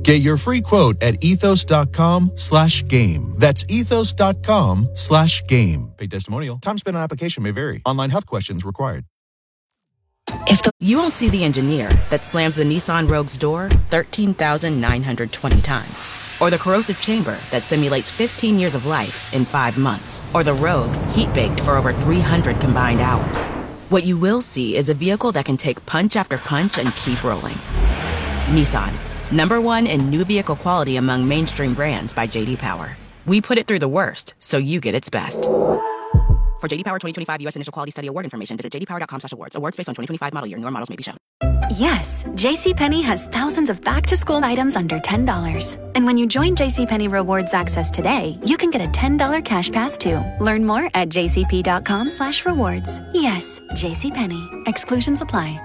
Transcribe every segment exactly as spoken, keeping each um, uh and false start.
Get your free quote at ethos.com slash game. That's ethos.com slash game. Paid testimonial. Time spent on application may vary. Online health questions required. If the- you won't see the engineer that slams the Nissan Rogue's door thirteen thousand nine hundred twenty times. Or the corrosive chamber that simulates fifteen years of life in five months. Or the Rogue heat-baked for over three hundred combined hours. What you will see is a vehicle that can take punch after punch and keep rolling. Nissan, number one in new vehicle quality among mainstream brands by J D Power. We put it through the worst, so you get its best. For J D Power twenty twenty-five U S Initial Quality Study Award information, visit j d power dot com slash awards. Awards based on twenty twenty-five model year. Newer models may be shown. Yes, JCPenney has thousands of back-to-school items under ten dollars. And when you join JCPenney Rewards Access today, you can get a ten dollars cash pass too. Learn more at jcp.com slash rewards. Yes, JCPenney. Exclusions apply.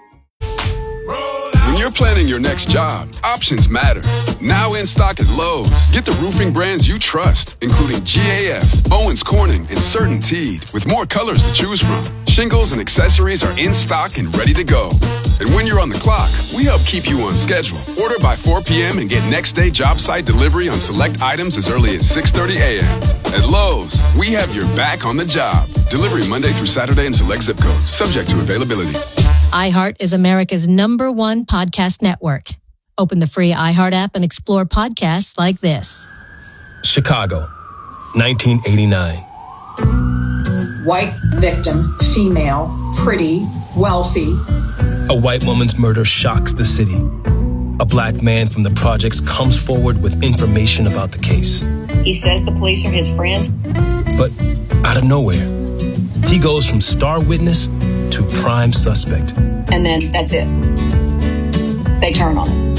When you're planning your next job, options matter. Now in stock at Lowe's, get the roofing brands you trust, including G A F, Owens Corning, and CertainTeed, with more colors to choose from. Shingles and accessories are in stock and ready to go. And when you're on the clock, we help keep you on schedule. Order by four p.m. and get next day job site delivery on select items as early as six thirty a.m. At Lowe's, we have your back on the job. Delivery Monday through Saturday in select zip codes, subject to availability. iHeart is America's number one podcast network. Open the free iHeart app and explore podcasts like this. Chicago, nineteen eighty-nine. White victim, female, pretty, wealthy. A white woman's murder shocks the city. A black man from the projects comes forward with information about the case. He says the police are his friends. But out of nowhere, he goes from star witness to prime suspect. And then that's it. They turn on him.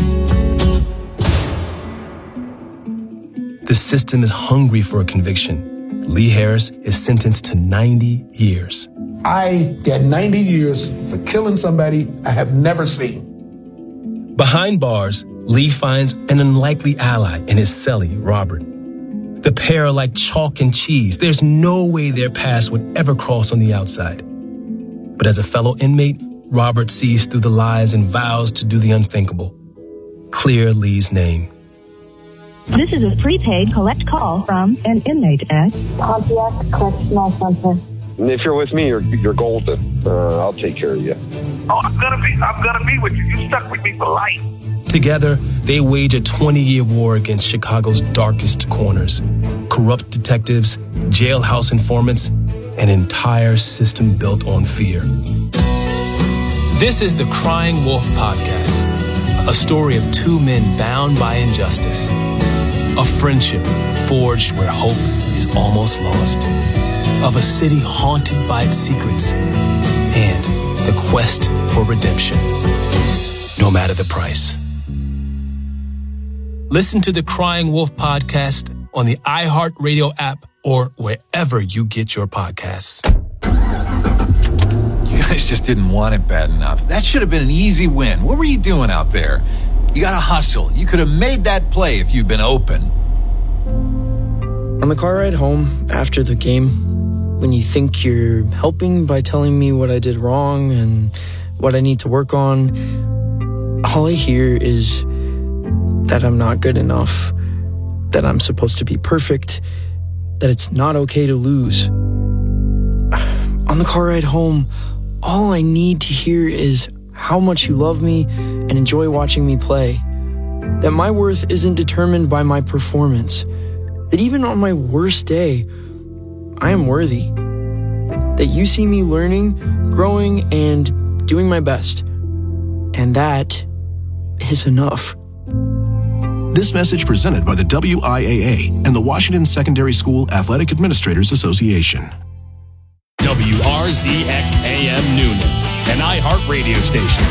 The system is hungry for a conviction. Lee Harris is sentenced to ninety years. I get ninety years for killing somebody I have never seen. Behind bars, Lee finds an unlikely ally in his cellie, Robert. The pair are like chalk and cheese. There's no way their paths would ever cross on the outside. But as a fellow inmate, Robert sees through the lies and vows to do the unthinkable. Clear Lee's name. This is a prepaid collect call from an inmate at Pontiac Correctional Center. If you're with me, you're you're golden. Uh, I'll take care of you. Oh, I'm gonna be, I'm gonna be with you. You stuck with me for life. Together, they wage a twenty-year war against Chicago's darkest corners. Corrupt detectives, jailhouse informants, an entire system built on fear. This is the Crying Wolf Podcast, a story of two men bound by injustice. A friendship forged where hope is almost lost. Of a city haunted by its secrets. And the quest for redemption, no matter the price. Listen to the Crying Wolf Podcast on the iHeartRadio app or wherever you get your podcasts. You guys just didn't want it bad enough. That should have been an easy win. What were you doing out there? You got to hustle. You could have made that play if you'd been open. On the car ride home after the game, when you think you're helping by telling me what I did wrong and what I need to work on, all I hear is that I'm not good enough, that I'm supposed to be perfect, that it's not okay to lose. On the car ride home, all I need to hear is how much you love me and enjoy watching me play, that my worth isn't determined by my performance, that even on my worst day, I am worthy, that you see me learning, growing, and doing my best, and that is enough. This message presented by the W I A A and the Washington Secondary School Athletic Administrators Association. W R Z X A M Noonan, an iHeart radio station.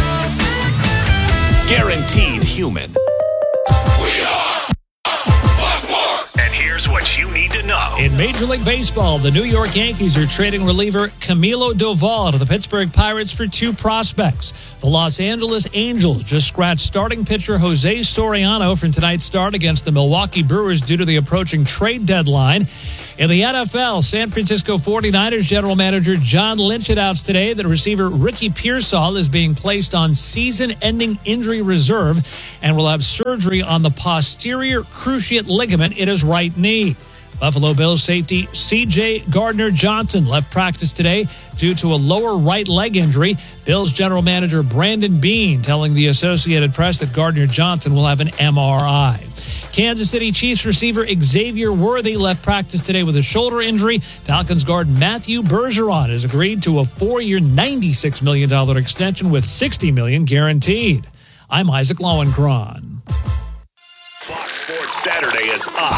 Guaranteed human. We are Buzzworth. And here's what you need to know. In Major League Baseball, the New York Yankees are trading reliever Camilo Doval to the Pittsburgh Pirates for two prospects. The Los Angeles Angels just scratched starting pitcher Jose Soriano from tonight's start against the Milwaukee Brewers due to the approaching trade deadline. In the N F L, San Francisco forty-niners general manager John Lynch announced today that receiver Ricky Pearsall is being placed on season-ending injury reserve and will have surgery on the posterior cruciate ligament in his right knee. Buffalo Bills safety C J Gardner-Johnson left practice today due to a lower right leg injury. Bills general manager Brandon Beane telling the Associated Press that Gardner-Johnson will have an M R I. Kansas City Chiefs receiver Xavier Worthy left practice today with a shoulder injury. Falcons guard Matthew Bergeron has agreed to a four-year, ninety-six million dollars extension with sixty million dollars guaranteed. I'm Isaac Lowenkron. Fox Sports Saturday is on.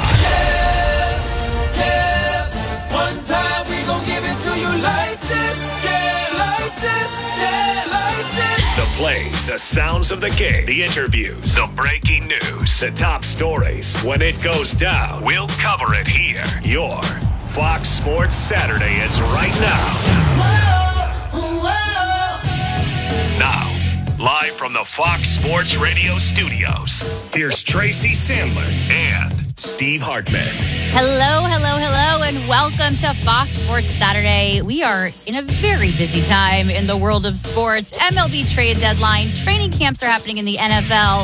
One time we gon' give it to you like this, yeah, like this, yeah, like this. The plays, the sounds of the game, the interviews, the breaking news, the top stories. When it goes down, we'll cover it here. Your Fox Sports Saturday is right now. Whoa, whoa. Now, live from the Fox Sports Radio studios, here's Tracy Sandler and Steve Hartman. Hello, hello, hello, and welcome to Fox Sports Saturday. We are in a very busy time in the world of sports. M L B trade deadline, training camps are happening in the N F L,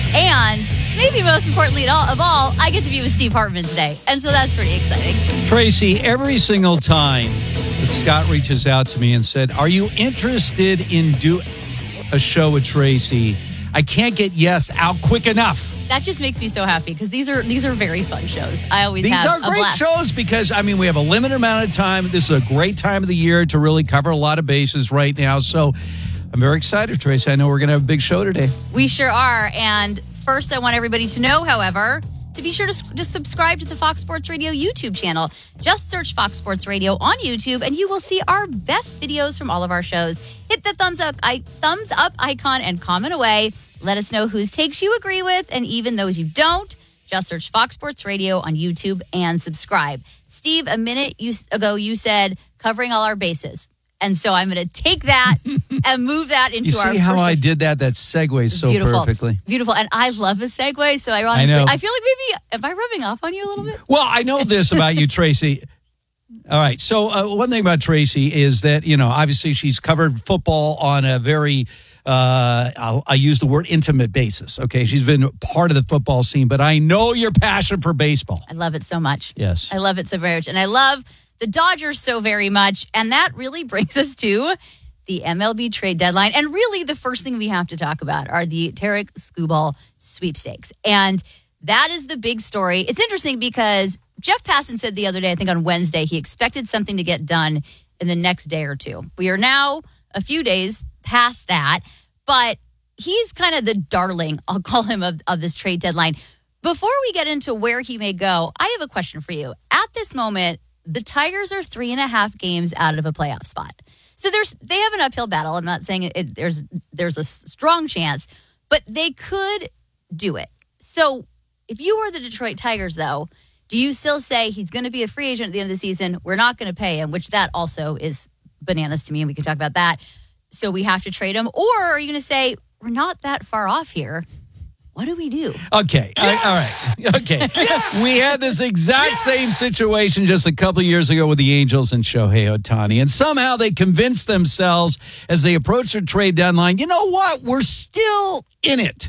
and maybe most importantly of all, I get to be with Steve Hartman today, and so that's pretty exciting. Tracy, every single time that Scott reaches out to me and said, are you interested in doing a show with Tracy? I can't get yes out quick enough. That just makes me so happy because these are these are very fun shows. I always these have are great a blast. shows because, I mean, we have a limited amount of time. This is a great time of the year to really cover a lot of bases right now. So I'm very excited, Tracy. I know we're going to have a big show today. We sure are. And first, I want everybody to know, however, to be sure to, to subscribe to the Fox Sports Radio YouTube channel. Just search Fox Sports Radio on YouTube, and you will see our best videos from all of our shows. Hit the thumbs up, I, thumbs up icon and comment away. Let us know whose takes you agree with, and even those you don't. Just search Fox Sports Radio on YouTube and subscribe. Steve, a minute you, ago you said covering all our bases. And so I'm going to take that and move that into you our... You see how I did that? That segues so beautiful, perfectly. Beautiful. And I love a segue, so I honestly... I, I feel like maybe... Am I rubbing off on you a little bit? Well, I know this about you, Tracy. All right. So uh, one thing about Tracy is that, you know, obviously she's covered football on a very... Uh, I'll, I use the word intimate basis. Okay. She's been part of the football scene, but I know your passion for baseball. I love it so much. Yes. I love it so very much. And I love the Dodgers so very much. And that really brings us to the M L B trade deadline. And really the first thing we have to talk about are the Tarek Skubal sweepstakes. And that is the big story. It's interesting because Jeff Passan said the other day, I think on Wednesday, he expected something to get done in the next day or two. We are now a few days past that, but he's kind of the darling, I'll call him, of, of this trade deadline. Before we get into where he may go, I have a question for you. At this moment, the Tigers are three and a half games out of a playoff spot. So there's they have an uphill battle. I'm not saying it, it, there's there's a strong chance, but they could do it. So if you were the Detroit Tigers, though, do you still say he's going to be a free agent at the end of the season? We're not going to pay him, which that also is bananas to me, and we can talk about that. So we have to trade him? Or are you going to say, we're not that far off here? What do we do? Okay. Yes! All right. Okay. Yes! We had this exact yes! same situation just a couple of years ago with the Angels and Shohei Ohtani. And somehow they convinced themselves as they approached their trade deadline, you know what? We're still in it.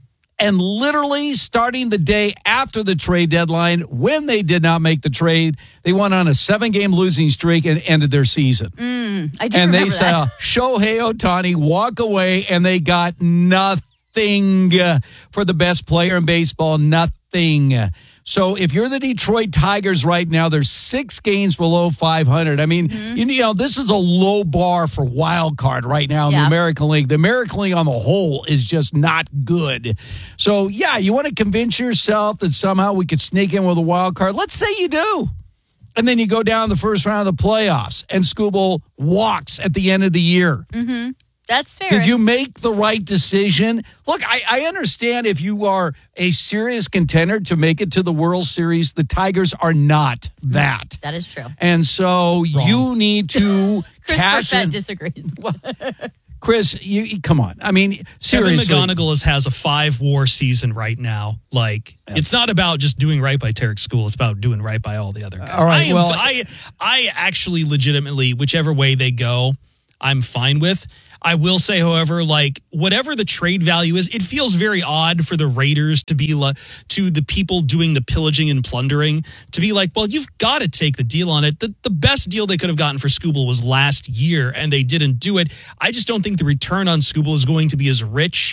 And literally starting the day after the trade deadline, when they did not make the trade, they went on a seven-game losing streak and ended their season. Mm, I do and remember they saw that. Shohei Ohtani walk away, and they got nothing for the best player in baseball, nothing. So if you're the Detroit Tigers right now, they're six games below five hundred. I mean, mm-hmm. you know, this is a low bar for wild card right now in yeah. the American League. The American League on the whole is just not good. So, yeah, you want to convince yourself that somehow we could sneak in with a wild card. Let's say you do. And then you go down the first round of the playoffs, and Skubal walks at the end of the year. Mm-hmm. That's fair. Did you make the right decision? Look, I, I understand if you are a serious contender to make it to the World Series. The Tigers are not that. That is true. And so Wrong. you need to Chris cash in. disagrees. Chris, you, you come on. I mean, seriously. Kevin McGonigal has a five-war season right now. Like, yeah. It's not about just doing right by Tarek School. It's about doing right by all the other guys. All right, I am, well, I, I actually legitimately, whichever way they go, I'm fine with. I will say, however, like whatever the trade value is, it feels very odd for the Raiders to be like to the people doing the pillaging and plundering to be like, well, you've got to take the deal on it. The, the best deal they could have gotten for Skubal was last year, and they didn't do it. I just don't think the return on Skubal is going to be as rich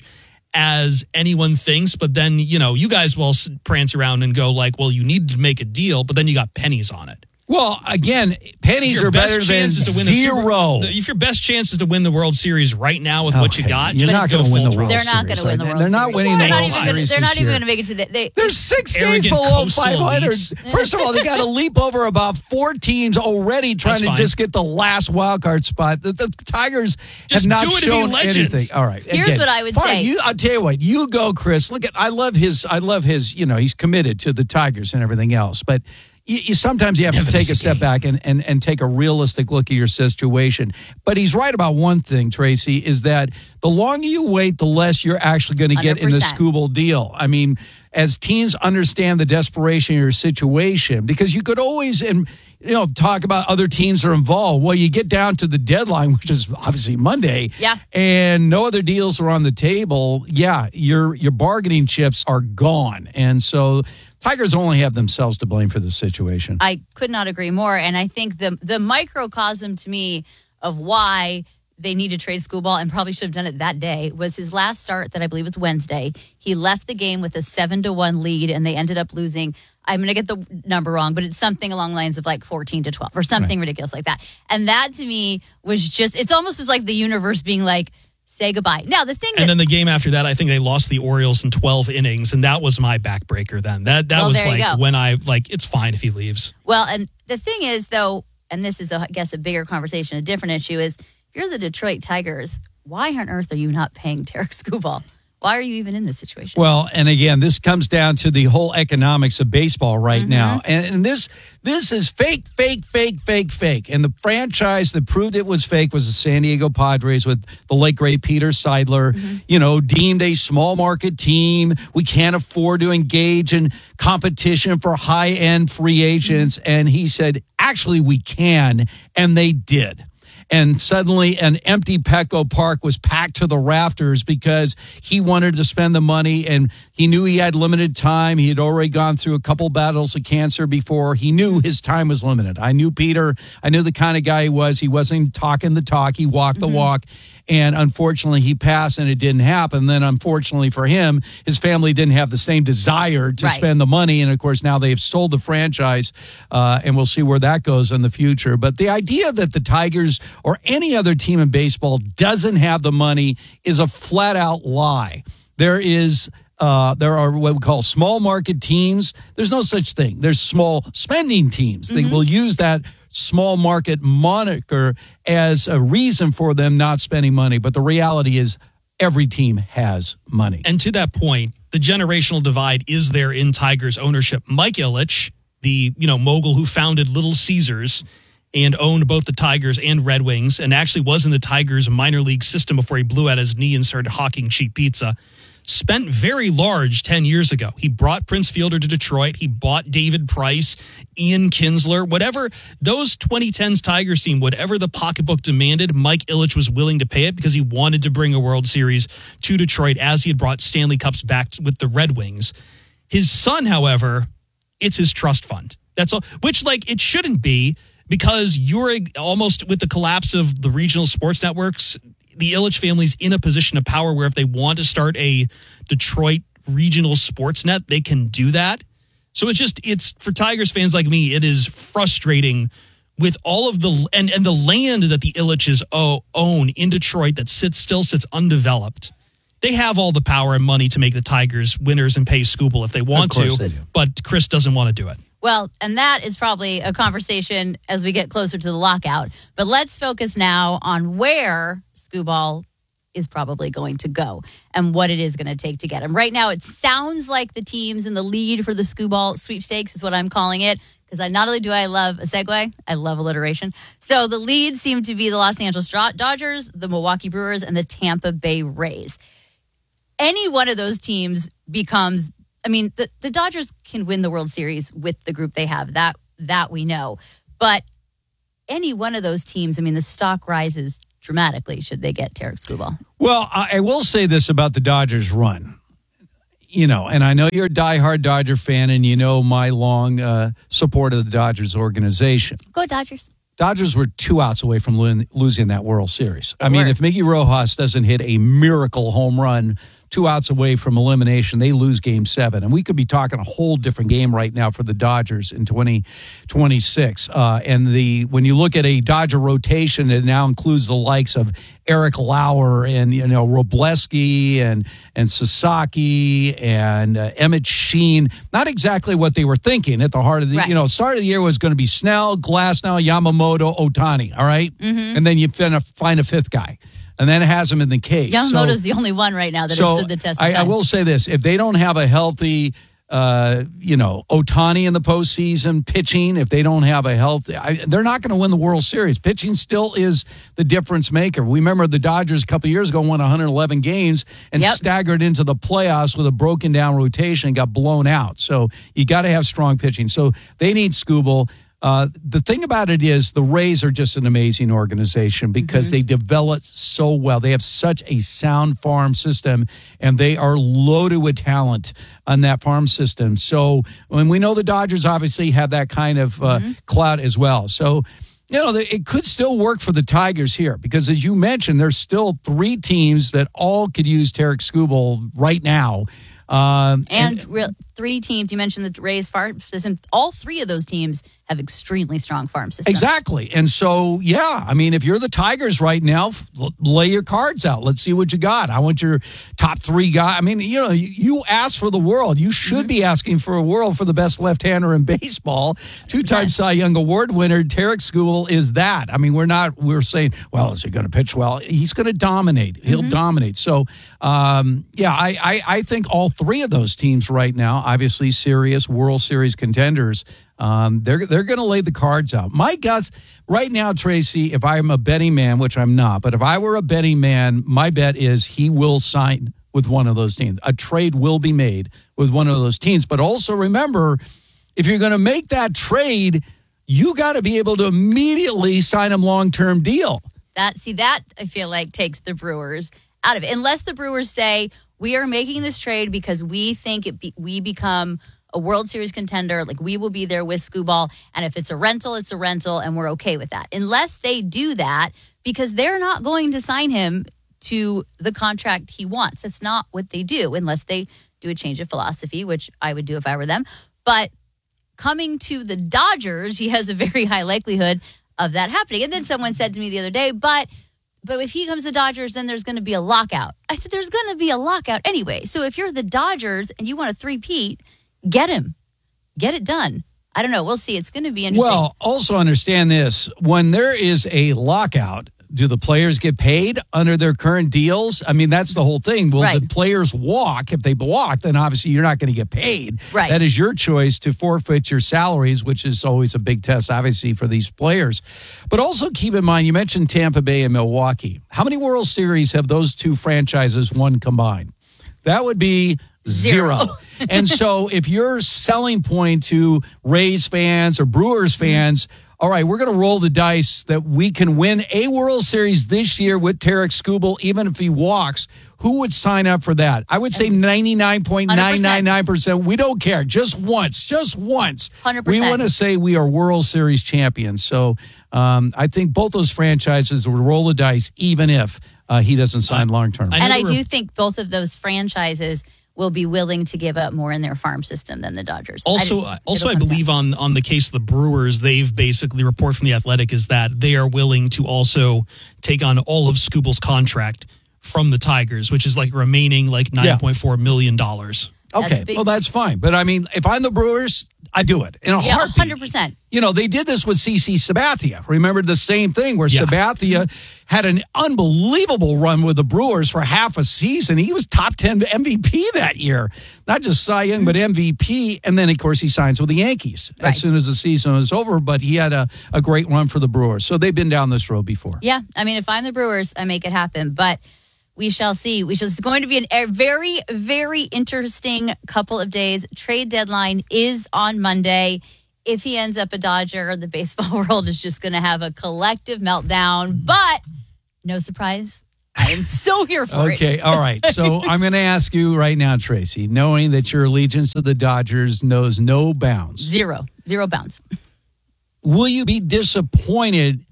as anyone thinks. But then, you know, you guys will prance around and go like, well, you need to make a deal, but then you got pennies on it. Well, again, pennies are better than zero. Super, if your best chance is to win the World Series right now with okay. what you got, you're not going to win the World They're Series. They're not going to win the World They're Series. not winning they're the World not Series. They're not even year. going to make it to the. They, There's six games below five hundred. Elites. First of all, they got to leap over about four teams already trying to just get the last wild card spot. The, the Tigers just have not do it shown to be legends. anything. All right. Here's again, what I would fine, say. You, I'll tell you what. You go, Chris. Look at. I love his. I love his. You know, he's committed to the Tigers and everything else, but. You, you, sometimes you have Never to take a step back and, and, and take a realistic look at your situation. But he's right about one thing, Tracy, is that the longer you wait, the less you're actually going to get in the Skubal deal. I mean, as teams understand the desperation of your situation, because you could always and you know talk about other teams that are involved. Well, you get down to the deadline, which is obviously Monday, yeah, and no other deals are on the table. Yeah, your your bargaining chips are gone, and so. Tigers only have themselves to blame for this situation. I could not agree more. And I think the the microcosm to me of why they need to trade Skubal and probably should have done it that day was his last start that I believe was Wednesday. He left the game with a seven to one lead and they ended up losing. I'm going to get the number wrong, but it's something along the lines of like fourteen to twelve or something right. ridiculous like that. And that to me was just, it's almost was like the universe being like, say goodbye. Now, the thing that, And then the game after that, I think they lost the Orioles in twelve innings, and that was my backbreaker then. That that well, was like go. when I, like, it's fine if he leaves. Well, and the thing is, though, and this is, a, I guess, a bigger conversation, a different issue, is if you're the Detroit Tigers, why on earth are you not paying Tarek Skubal? Why are you even in this situation? Well, and again, this comes down to the whole economics of baseball right mm-hmm. now. And, and this this is fake, fake, fake, fake, fake. And the franchise that proved it was fake was the San Diego Padres with the late, great Peter Seidler, mm-hmm. you know, deemed a small market team. We can't afford to engage in competition for high-end free agents. Mm-hmm. And he said, actually, we can. And they did. And suddenly an empty Petco Park was packed to the rafters because he wanted to spend the money and he knew he had limited time. He had already gone through a couple battles of cancer before. He knew his time was limited. I knew Peter. I knew the kind of guy he was. He wasn't talking the talk. He walked the mm-hmm. walk. And unfortunately, he passed and it didn't happen. Then unfortunately for him, his family didn't have the same desire to right. spend the money. And of course, now they've sold the franchise uh, and we'll see where that goes in the future. But the idea that the Tigers or any other team in baseball doesn't have the money is a flat out lie. There is uh, there are what we call small market teams. There's no such thing. There's small spending teams. Mm-hmm. They will use that small market moniker as a reason for them not spending money. But the reality is every team has money. And to that point, the generational divide is there in Tigers ownership. Mike Ilitch, the you know mogul who founded Little Caesars and owned both the Tigers and Red Wings, and actually was in the Tigers minor league system before he blew out his knee and started hawking cheap pizza, spent very large ten years ago. He brought Prince Fielder to Detroit. He bought David Price, Ian Kinsler, whatever. Those twenty tens Tigers team, whatever the pocketbook demanded, Mike Ilitch was willing to pay it because he wanted to bring a World Series to Detroit as he had brought Stanley Cups back with the Red Wings. His son, however, it's his trust fund. That's all, which, like, it shouldn't be, because you're almost, with the collapse of the regional sports networks, the Ilitch family's in a position of power where if they want to start a Detroit regional sports net, they can do that. So it's just, it's for Tigers fans like me, it is frustrating with all of the, and, and the land that the Ilitches own in Detroit that sits still sits undeveloped. They have all the power and money to make the Tigers winners and pay Skubal if they want to, they but Chris doesn't want to do it. Well, and that is probably a conversation as we get closer to the lockout. But let's focus now on where Skubal is probably going to go and what it is going to take to get him. Right now, it sounds like the teams in the lead for the Scooball sweepstakes is what I'm calling it, because I not only do I love a segue, I love alliteration. So the leads seem to be the Los Angeles Dodgers, the Milwaukee Brewers, and the Tampa Bay Rays. Any one of those teams becomes, I mean, the, the Dodgers can win the World Series with the group they have. That that we know. But any one of those teams, I mean, the stock rises dramatically should they get Tarik Skubal. Well, I will say this about the Dodgers run. You know, and I know you're a diehard Dodger fan, and you know my long uh, support of the Dodgers organization. Go Dodgers. Dodgers were two outs away from lo- losing that World Series. They I mean, were. if Mickey Rojas doesn't hit a miracle home run two outs away from elimination, they lose game seven. And we could be talking a whole different game right now for the Dodgers in twenty twenty-six. Uh, and the when you look at a Dodger rotation, it now includes the likes of Eric Lauer and, you know, Robleski and, and Sasaki and uh, Emmett Sheen. Not exactly what they were thinking at the heart of the, Right. you know, start of the year was going to be Snell, Glasnow, Yamamoto, Ohtani. All right. Mhm. And then you fin- find a fifth guy. And then it has him in the case. Yamamoto's So- the only one right now that so has stood the test of I, time. I will say this: if they don't have a healthy, uh, you know, Ohtani in the postseason pitching, if they don't have a healthy, I, they're not going to win the World Series. Pitching still is the difference maker. We remember the Dodgers a couple of years ago won one hundred eleven games and Yep. staggered into the playoffs with a broken down rotation and got blown out. So you got to have strong pitching. So they need Skubal. Uh, the thing about it is the Rays are just an amazing organization because Mm-hmm. they develop so well. They have such a sound farm system, and they are loaded with talent on that farm system. So when we know the Dodgers obviously have that kind of uh, Mm-hmm. clout as well. So, you know, it could still work for the Tigers here because, as you mentioned, there's still three teams that all could use Tarik Skubal right now. Um, and real, three teams, you mentioned the Rays farm system. All three of those teams have extremely strong farm systems. Exactly. And so, yeah, I mean, if you're the Tigers right now, f- lay your cards out. Let's see what you got. I want your top three guys. I mean, you know, you, you ask for the world. You should mm-hmm. be asking for a world for the best left-hander in baseball. Two-time Cy Young Award winner, Tarik Skubal is that. I mean, we're not, we're saying, well, is he going to pitch well? He's going to dominate. He'll mm-hmm. dominate. So, um, yeah, I, I, I think all three of those teams right now, obviously serious World Series contenders, Um, they're they're going to lay the cards out. My guess right now, Tracy, if I'm a betting man, which I'm not, but if I were a betting man, my bet is he will sign with one of those teams. A trade will be made with one of those teams. But also remember, if you're going to make that trade, you got to be able to immediately sign him long-term deal. That see that I feel like takes the Brewers out of it, unless the Brewers say we are making this trade because we think it be, we become a World Series contender, like we will be there with Skubal, and if it's a rental, it's a rental, and we're okay with that. Unless they do that, because they're not going to sign him to the contract he wants. That's not what they do, unless they do a change of philosophy, which I would do if I were them. But coming to the Dodgers, he has a very high likelihood of that happening. And then someone said to me the other day, but but if he comes to the Dodgers, then there's going to be a lockout. I said, there's going to be a lockout anyway. So if you're the Dodgers and you want to three-peat, get him. Get it done. I don't know. We'll see. It's going to be interesting. Well, also understand this. When there is a lockout, do the players get paid under their current deals? I mean, that's the whole thing. Will Right. the players walk? If they walk, then obviously you're not going to get paid. Right. That is your choice to forfeit your salaries, which is always a big test, obviously, for these players. But also keep in mind, you mentioned Tampa Bay and Milwaukee. How many World Series have those two franchises won combined? That would be zero. Zero. And so if your selling point to Rays fans or Brewers fans, all right, we're going to roll the dice that we can win a World Series this year with Tarik Skubal, even if he walks, who would sign up for that? I would say ninety-nine point nine nine nine percent. We don't care. Just once, just once. one hundred percent. We want to say we are World Series champions. So um, I think both those franchises would roll the dice, even if uh, he doesn't sign long-term. And I do think both of those franchises will be willing to give up more in their farm system than the Dodgers. Also, I just, also, I believe on on the case of the Brewers, they've basically report from the Athletic is that they are willing to also take on all of Skubal's contract from the Tigers, which is like remaining like nine point four million dollars. Okay, well, that's fine. But I mean, if I'm the Brewers, I do it in a Yeah, heartbeat. one hundred percent. You know, they did this with C C Sabathia. Remember the same thing where Yeah. Sabathia had an unbelievable run with the Brewers for half a season. He was top ten M V P that year. Not just Cy Young, but M V P. And then, of course, he signs with the Yankees Right. as soon as the season was over. But he had a, a great run for the Brewers. So they've been down this road before. Yeah, I mean, if I'm the Brewers, I make it happen. But we shall see. We shall, it's going to be an, a very, very interesting couple of days. Trade deadline is on Monday. If he ends up a Dodger, the baseball world is just going to have a collective meltdown. But no surprise, I am so here for it. Okay, all right. So I'm going to ask you right now, Tracy, knowing that your allegiance to the Dodgers knows no bounds. Zero. Zero bounds. Will you be disappointed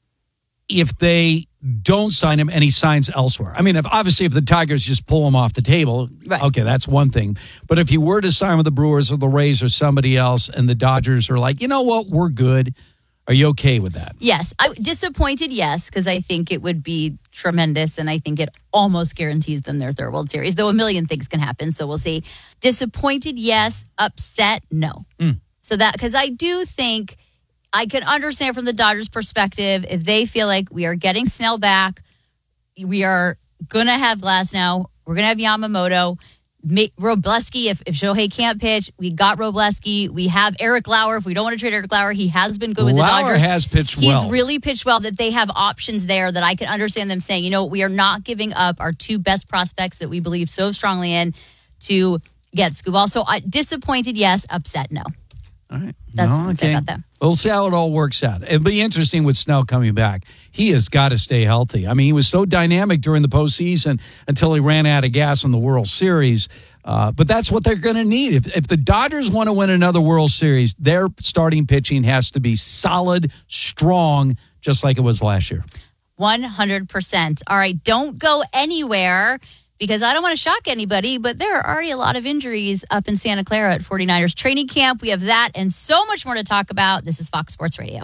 if they don't sign him and he signs elsewhere? I mean, if obviously if the Tigers just pull him off the table, Right. okay, that's one thing. But if he were to sign with the Brewers or the Rays or somebody else and the Dodgers are like, you know what, we're good, are you okay with that? Yes. I'm disappointed, yes, because I think it would be tremendous, and I think it almost guarantees them their third World Series, though a million things can happen, so we'll see. Disappointed, yes. Upset, no. Mm. So that, because I do think I can understand from the Dodgers' perspective, if they feel like we are getting Snell back, we are going to have Glasnow, we're going to have Yamamoto, Ma- Robleski, if, if Shohei can't pitch, we got Robleski. We have Eric Lauer. If we don't want to trade Eric Lauer, he has been good with Lauer the Dodgers. has pitched He's well. really pitched well, that they have options there that I can understand them saying, you know, we are not giving up our two best prospects that we believe so strongly in to get Skubal. So uh, disappointed, yes. Upset, no. All right. That's No, what I'm saying okay. about them. We'll see how it all works out. It'll be interesting with Snell coming back. He has got to stay healthy. I mean, he was so dynamic during the postseason until he ran out of gas in the World Series. Uh, but that's what they're going to need. If, if the Dodgers want to win another World Series, their starting pitching has to be solid, strong, just like it was last year. one hundred percent. All right, don't go anywhere because I don't want to shock anybody, but there are already a lot of injuries up in Santa Clara at 49ers training camp. We have that and so much more to talk about. This is Fox Sports Radio.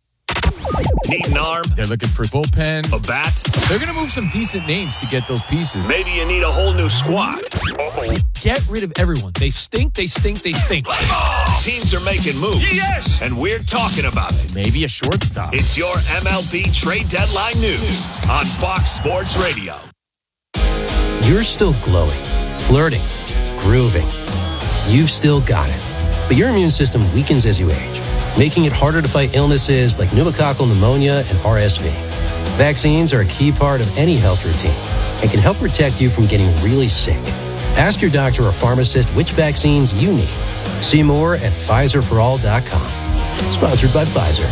Need an arm? They're looking for bullpen. A bat? They're going to move some decent names to get those pieces. Maybe you need a whole new squad. Uh-oh. Get rid of everyone. They stink, they stink, they stink. Oh, teams are making moves. Yes! And we're talking about it. Maybe a shortstop. It's your M L B trade deadline news on Fox Sports Radio. You're still glowing, flirting, grooving. You've still got it. But your immune system weakens as you age, making it harder to fight illnesses like pneumococcal pneumonia and R S V. Vaccines are a key part of any health routine and can help protect you from getting really sick. Ask your doctor or pharmacist which vaccines you need. See more at Pfizer for all dot com. Sponsored by Pfizer.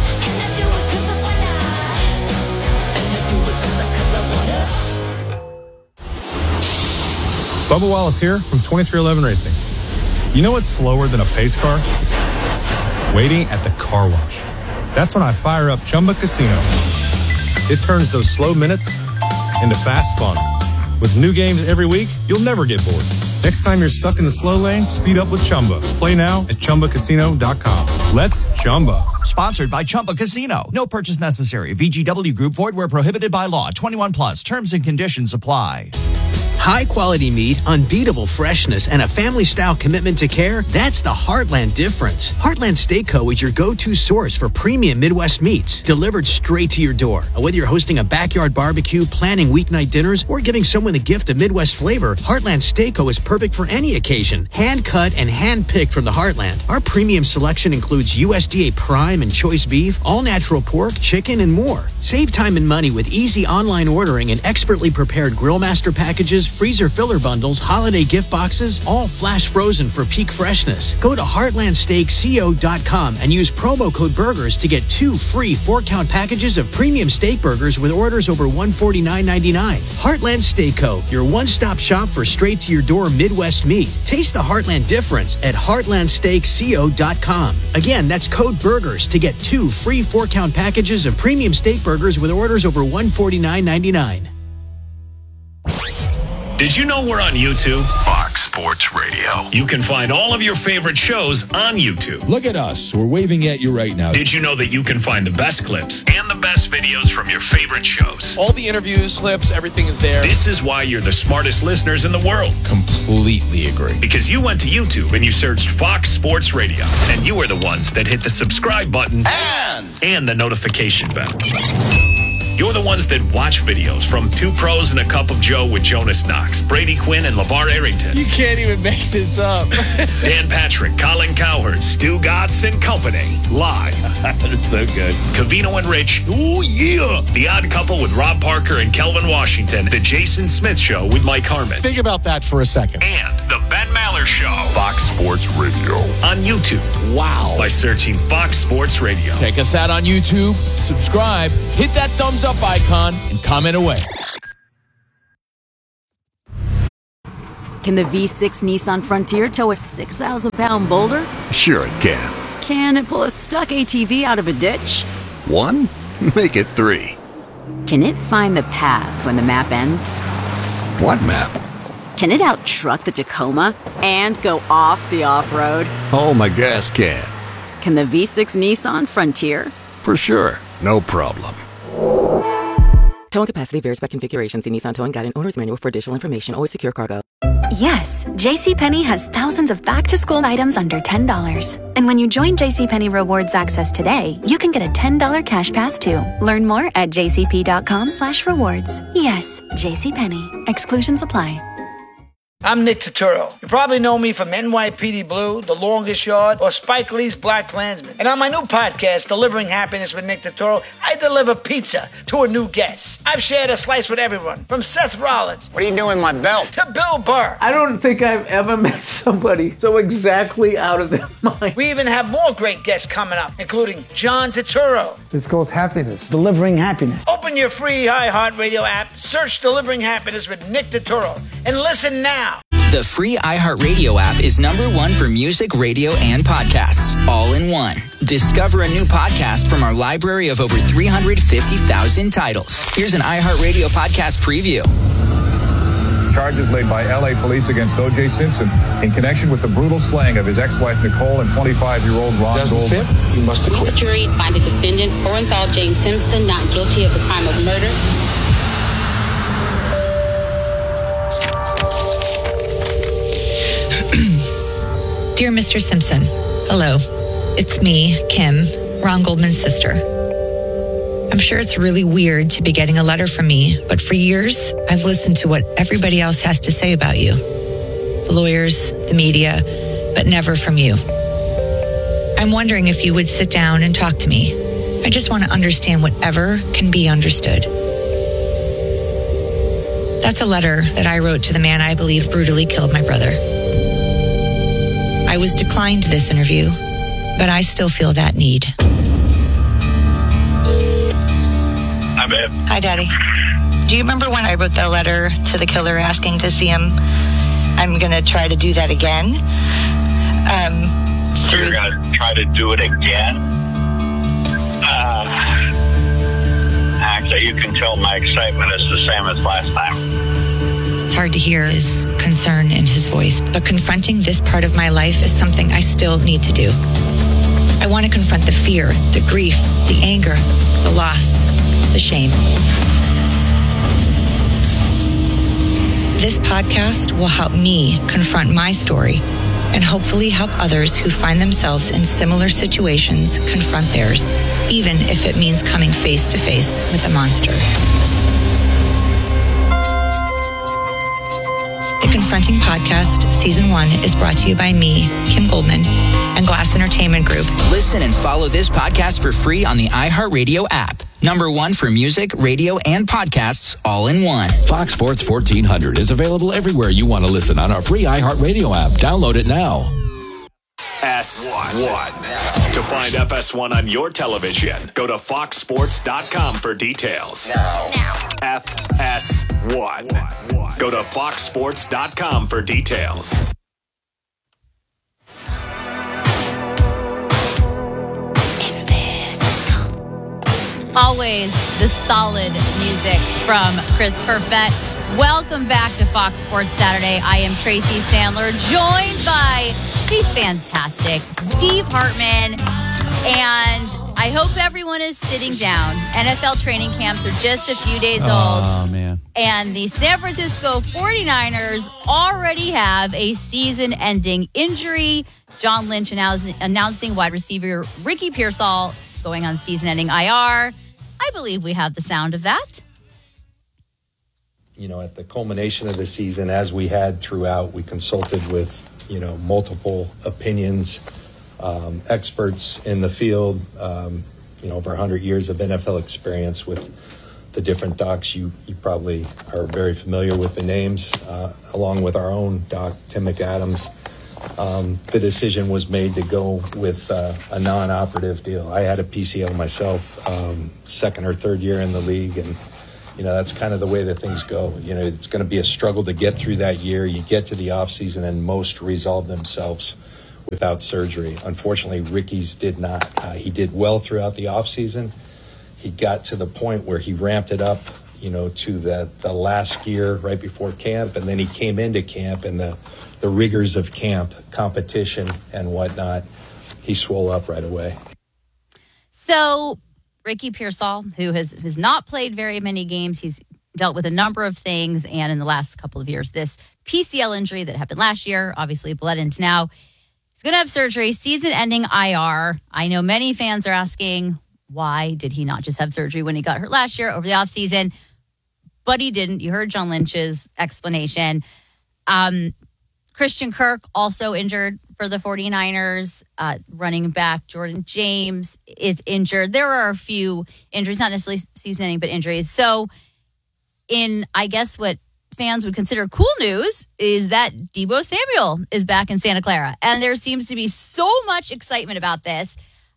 Bubba Wallace here from twenty-three eleven Racing. You know what's slower than a pace car? Waiting at the car wash. That's when I fire up Chumba Casino. It turns those slow minutes into fast fun. With new games every week, you'll never get bored. Next time you're stuck in the slow lane, speed up with Chumba. Play now at Chumba Casino dot com. Let's Chumba. Sponsored by Chumba Casino. No purchase necessary. V G W Group. Void where prohibited by law. twenty-one plus. Terms and conditions apply. High quality meat, unbeatable freshness, and a family style commitment to care, that's the Heartland difference. Heartland Steak Co. is your go-to source for premium Midwest meats, delivered straight to your door. Whether you're hosting a backyard barbecue, planning weeknight dinners, or giving someone the gift of Midwest flavor, Heartland Steak Co. is perfect for any occasion. Hand cut and hand picked from the Heartland. Our premium selection includes U S D A prime and choice beef, all natural pork, chicken, and more. Save time and money with easy online ordering and expertly prepared grill master packages, freezer filler bundles, holiday gift boxes, all flash frozen for peak freshness. Go to heartland steak co dot com and use promo code BURGERS to get two free four-count packages of premium steak burgers with orders over one hundred forty-nine ninety-nine. Heartland Steak Co., your one-stop shop for straight-to-your-door Midwest meat. Taste the Heartland difference at heartland steak co dot com. Again, that's code BURGERS to get two free four-count packages of premium steak burgers with orders over one hundred forty-nine ninety-nine. Did you know we're on YouTube? Fox. Sports Radio. You can find all of your favorite shows on YouTube. Look at us. We're waving at you right now. Did you know that you can find the best clips and the best videos from your favorite shows? All the interviews, clips, everything is there. This is why you're the smartest listeners in the world. Completely agree. Because you went to YouTube and you searched Fox Sports Radio, and you are the ones that hit the subscribe button and, and the notification bell. You're the ones that watch videos from Two Pros and a Cup of Joe with Jonas Knox, Brady Quinn, and LeVar Arrington. You can't even make this up. Dan Patrick, Colin Cowherd, Stu Gatz and Company. Live. That's so good. Covino and Rich. Oh, yeah. The Odd Couple with Rob Parker and Kelvin Washington. The Jason Smith Show with Mike Harmon. Think about that for a second. And The Ben Maller Show. Fox Sports Radio. On YouTube. Wow. By searching Fox Sports Radio. Check us out on YouTube. Subscribe. Hit that thumbs up icon and comment away. Can the V six Nissan Frontier tow a six thousand pound boulder? Sure it can. Can it pull a stuck A T V out of a ditch? One? Make it three. Can it find the path when the map ends? What map? Can it out-truck the Tacoma and go off the off-road? Oh, my gas can. Can the V six Nissan Frontier? For sure. No problem. Towing capacity varies by configuration. See Nissan Towing Guide and Owner's Manual for additional information. Always secure cargo. Yes, JCPenney has thousands of back-to-school items under ten dollars. And when you join JCPenney Rewards Access today, you can get a ten dollars cash pass too. Learn more at jcp.com slash rewards. Yes, JCPenney. Exclusions apply. I'm Nick Turturro. You probably know me from N Y P D Blue, The Longest Yard, or Spike Lee's Black Klansman. And on my new podcast, Delivering Happiness with Nick Turturro, I deliver pizza to a new guest. I've shared a slice with everyone, from Seth Rollins. What are you doing with my belt? To Bill Burr. I don't think I've ever met somebody so exactly out of their mind. We even have more great guests coming up, including John Turturro. It's called Happiness. Delivering Happiness. Open your free iHeartRadio app, search Delivering Happiness with Nick Turturro, and listen now. The free iHeartRadio app is number one for music, radio, and podcasts, all in one. Discover a new podcast from our library of over three hundred fifty thousand titles. Here's an iHeartRadio podcast preview. Charges laid by L A police against O J Simpson in connection with the brutal slaying of his ex-wife Nicole and twenty-five-year-old Ron Doesn't Goldman. fit? You must acquit. The jury find the defendant, Orenthal James Simpson, not guilty of the crime of murder. Dear Mister Simpson, hello. It's me, Kim, Ron Goldman's sister. I'm sure it's really weird to be getting a letter from me, but for years, I've listened to what everybody else has to say about you. The lawyers, the media, but never from you. I'm wondering if you would sit down and talk to me. I just want to understand whatever can be understood. That's a letter that I wrote to the man I believe brutally killed my brother. I was declined this interview, but I still feel that need. Hi, babe. Hi, Daddy. Do you remember when I wrote that letter to the killer asking to see him? I'm going to try to do that again. Um, You're going to try to do it again? Uh, actually, you can tell my excitement is the same as last time. It's hard to hear his concern in his voice, but confronting this part of my life is something I still need to do. I want to confront the fear, the grief, the anger, the loss, the shame. This podcast will help me confront my story and hopefully help others who find themselves in similar situations confront theirs, even if it means coming face to face with a monster. The Confronting Podcast, Season one, is brought to you by me, Kim Goldman, and Glass Entertainment Group. Listen and follow this podcast for free on the iHeartRadio app. Number one for music, radio, and podcasts, all in one. Fox Sports fourteen hundred is available everywhere you want to listen on our free iHeartRadio app. Download it now. S one. To find F S one on your television, go to fox sports dot com for details. Now. now. F S one. Go to fox sports dot com for details. Always the solid music from Chris Perfett. Welcome back to Fox Sports Saturday. I am Tracy Sandler, joined by the fantastic Steve Hartman. And I hope everyone is sitting down. N F L training camps are just a few days old. Oh, man. And the San Francisco forty-niners already have a season-ending injury. John Lynch announcing, announcing wide receiver Ricky Pearsall going on season-ending I R. I believe we have the sound of that. You know, at the culmination of the season, as we had throughout, we consulted with, you know, multiple opinions, um, experts in the field, um, you know, over one hundred years of N F L experience with the different docs. You, you probably are very familiar with the names, uh, along with our own doc, Tim McAdams. Um, the decision was made to go with uh, a non-operative deal. I had a P C L myself, um, second or third year in the league, and you know, that's kind of the way that things go. You know, it's going to be a struggle to get through that year. You get to the offseason, and most resolve themselves without surgery. Unfortunately, Ricky's did not. Uh, he did well throughout the offseason. He got to the point where he ramped it up, you know, to the, the last gear right before camp, and then he came into camp, and the, the rigors of camp, competition and whatnot, he swole up right away. So Ricky Pearsall, who has, has not played very many games, he's dealt with a number of things, and in the last couple of years, this P C L injury that happened last year, obviously bled into now. He's going to have surgery, season-ending I R. I know many fans are asking, why did he not just have surgery when he got hurt last year over the offseason? But he didn't. You heard John Lynch's explanation. Um, Christian Kirk also injured for the forty-niners. Uh, running back Jordan James is injured. There are a few injuries, not necessarily season-ending, but injuries. So in, I guess, what fans would consider cool news is that Deebo Samuel is back in Santa Clara. And there seems to be so much excitement about this.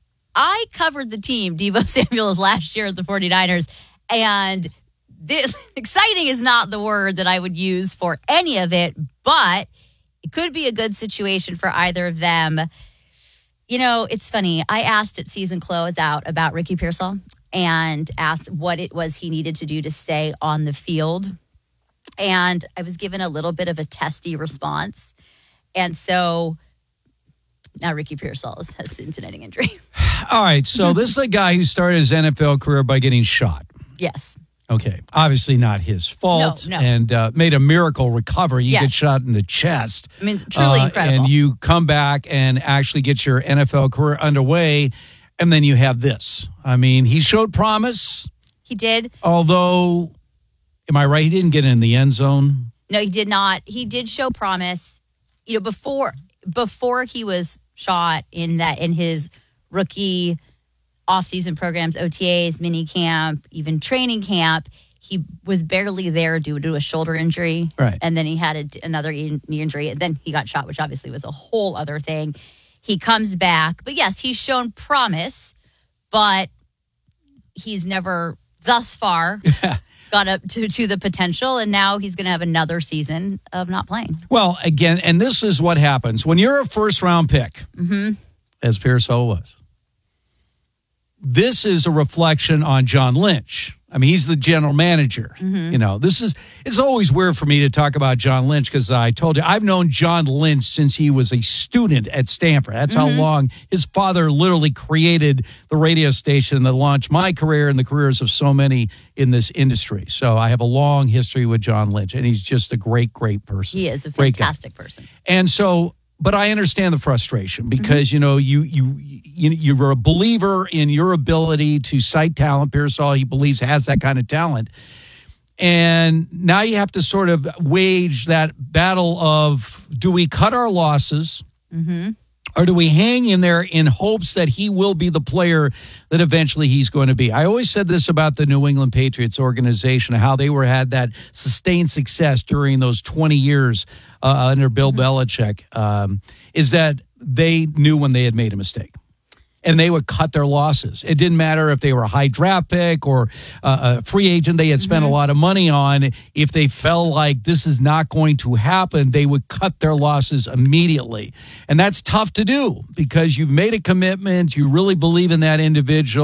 I covered the team, Deebo Samuel's last year at the forty-niners, and this, exciting is not the word that I would use for any of it, but it could be a good situation for either of them. You know, it's funny. I asked at season close out about Ricky Pearsall and asked what it was he needed to do to stay on the field. And I was given a little bit of a testy response. And so now Ricky Pearsall has a season-ending injury. All right, so this is a guy who started his N F L career by getting shot. Yes. Okay, obviously not his fault, No, no. and uh, made a miracle recovery. You Yes. get shot in the chest. I mean, truly uh, incredible. And you come back and actually get your N F L career underway, and then you have this. I mean, he showed promise, He did. although, am I right, he didn't get in the end zone? No, he did not. He did show promise. You know, before before he was shot in that in his rookie offseason programs, O T As, mini camp, even training camp, he was barely there due to a shoulder injury. Right. And then he had a, another knee injury, and then he got shot, which obviously was a whole other thing. He comes back. But yes, he's shown promise, but he's never thus far got up to, to the potential, and now he's going to have another season of not playing. Well, again, and this is what happens. When you're a first-round pick, Mm-hmm. as Pearsall was, this is a reflection on John Lynch. I mean, he's the general manager. Mhm. You know, this is, it's always weird for me to talk about John Lynch because I told you, I've known John Lynch since he was a student at Stanford. That's how Mhm. long his father literally created the radio station that launched my career and the careers of so many in this industry. So I have a long history with John Lynch, and he's just a great, great person. He is a Great guy. fantastic person. And so, but I understand the frustration because, you know, you, you, you, you're a believer in your ability to cite talent. Pearsall, he believes, has that kind of talent. And now you have to sort of wage that battle of, do we cut our losses? Mm-hmm. Or do we hang in there in hopes that he will be the player that eventually he's going to be? I always said this about the New England Patriots organization, how they were had that sustained success during those twenty years uh, under Bill Belichick, um, is that they knew when they had made a mistake. And they would cut their losses. It didn't matter if they were a high draft pick or uh, a free agent they had spent Mm-hmm. a lot of money on. If they felt like this is not going to happen, they would cut their losses immediately. And that's tough to do because you've made a commitment. You really believe in that individual.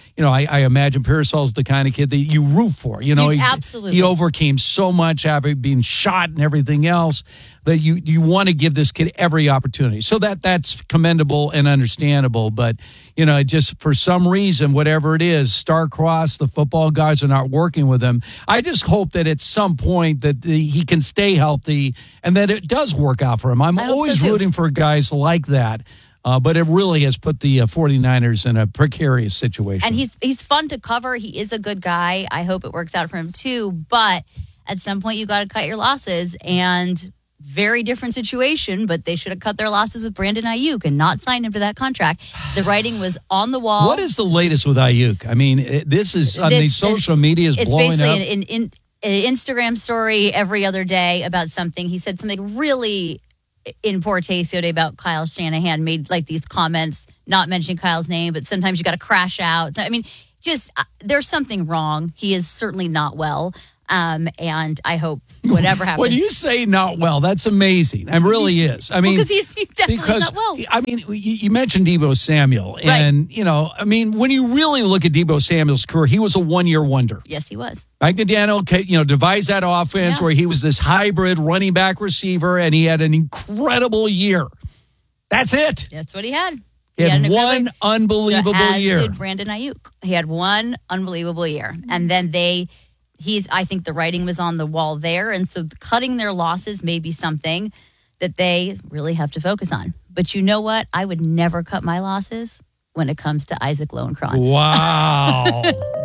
you know, I, I imagine Parasol's the kind of kid that you root for. You know, You- he, absolutely. he overcame so much, having been shot and everything else, that you you want to give this kid every opportunity. So that that's commendable and understandable. But you know, just for some reason, whatever it is, star-crossed, the football guys are not working with him. I just hope that at some point that the, he can stay healthy and that it does work out for him. I'm I hope always so, too. rooting for guys like that. Uh, but it really has put the uh, 49ers in a precarious situation. And he's he's fun to cover. He is a good guy. I hope it works out for him too. But at some point, you got to cut your losses. And very different situation, but they should have cut their losses with Brandon Ayuk and not signed him to that contract. The writing was on the wall. What is the latest with Ayuk? I mean, it, this is on the It's- social media is It's blowing basically up. an, an, an Instagram story every other day about something. He said something really in poor taste the other day about Kyle Shanahan, made like these comments, not mentioning Kyle's name, but sometimes you got to crash out. So, I mean, just uh, there's something wrong. He is certainly not well. Um, and I hope whatever happens. When you say not well, that's amazing. It really is. I mean, because he's, he's definitely because, not well. I mean, you, you mentioned Deebo Samuel, and you know, I mean, when you really look at Deebo Samuel's career, he was a one-year wonder. Yes, he was. Mike McDaniel, you know, devised that offense Yeah. where he was this hybrid running back receiver, and he had an incredible year. That's it. That's what he had. He had an one incredible- unbelievable so as year. did Brandon Ayuk. He had one unbelievable year, and then they. He's. I think the writing was on the wall there, and so cutting their losses may be something that they really have to focus on. But you know what? I would never cut my losses when it comes to Isaac Lowenkron. Wow.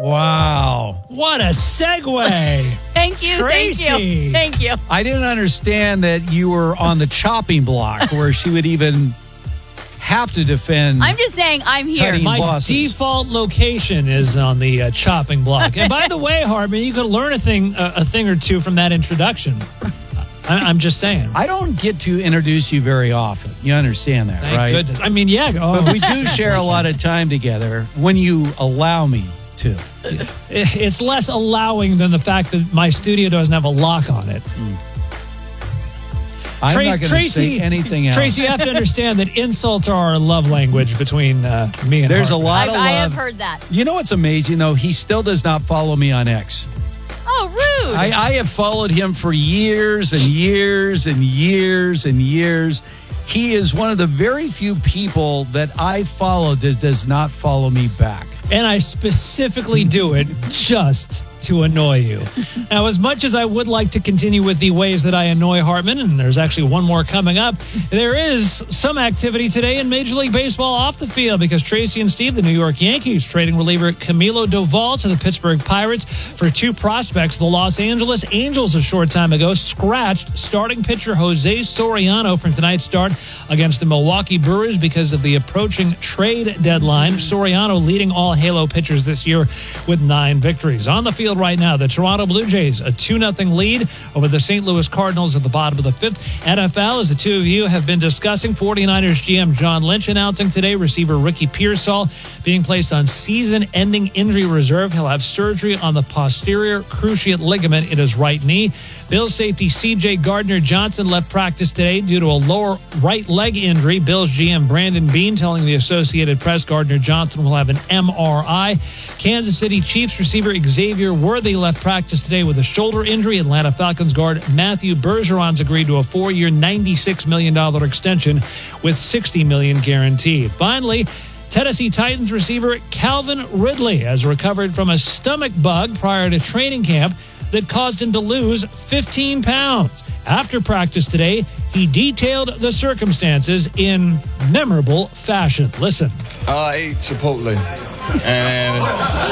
Wow. What a segue. Thank you. Tracy. Thank you. Thank you. I didn't understand that you were on the chopping block where she would even have to defend. I'm just saying I'm here. Cutting My losses. default location is on the uh, chopping block. And by the way, Hardman, you could learn a thing, uh, a thing or two from that introduction. I, I'm just saying. I don't get to introduce you very often. You understand that, Thank right? goodness. I mean, yeah. Oh, But we do share a lot of time together when you allow me to. It's less allowing than the fact that my studio doesn't have a lock on it. I'm Tra- not going to Tracy- say anything else. Tracy, you have to understand that insults are our love language between uh, me and There's a Hardman. lot I've, of I love. have heard that. You know what's amazing, though? He still does not follow me on X. Oh, rude. I, I have followed him for years and years and years and years. He is one of the very few people that I follow that does not follow me back. And I specifically do it just to annoy you. Now, as much as I would like to continue with the ways that I annoy Hartman, and there's actually one more coming up, there is some activity today in Major League Baseball off the field because Tracy and Steve, the New York Yankees, trading reliever Camilo Doval to the Pittsburgh Pirates for two prospects. The Los Angeles Angels a short time ago scratched starting pitcher Jose Soriano from tonight's start against the Milwaukee Brewers because of the approaching trade deadline. Soriano leading all Halo pitchers this year with nine victories. On the field right now, the Toronto Blue Jays, a two nothing lead over the Saint Louis Cardinals at the bottom of the fifth. N F L, as the two of you have been discussing, 49ers G M John Lynch announcing today receiver Ricky Pearsall being placed on season-ending injury reserve. He'll have surgery on the posterior cruciate ligament in his right knee. Bills safety C J Gardner-Johnson left practice today due to a lower right leg injury. Bills G M Brandon Beane telling the Associated Press Gardner-Johnson will have an M R I. Kansas City Chiefs receiver Xavier Worthy left practice today with a shoulder injury. Atlanta Falcons guard Matthew Bergeron's agreed to a four-year, ninety-six million dollars extension with sixty million dollars guaranteed. Finally, Tennessee Titans receiver Calvin Ridley has recovered from a stomach bug prior to training camp that caused him to lose fifteen pounds. After practice today, he detailed the circumstances in memorable fashion. Listen. Uh, I ate Chipotle. And,